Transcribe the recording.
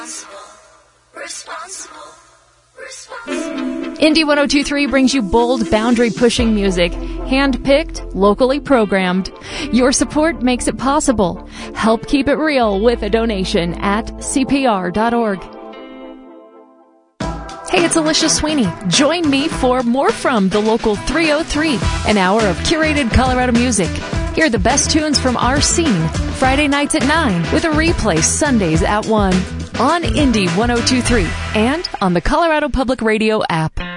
Indie 102.3 brings you bold, boundary-pushing music, hand-picked, locally programmed. Your support makes it possible. Help keep it real with a donation at CPR.org. Hey, it's Alicia Sweeney. Join me for more from the local 303, an hour of curated Colorado music. Hear the best tunes from our scene, Friday nights at 9, with a replay Sundays at 1, on Indie 102.3 and on the Colorado Public Radio app.